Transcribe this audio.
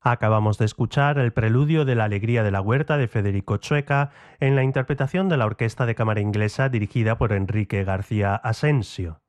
Acabamos de escuchar el preludio de La alegría de la huerta de Federico Chueca en la interpretación de la Orquesta de Cámara Inglesa dirigida por Enrique García Asensio.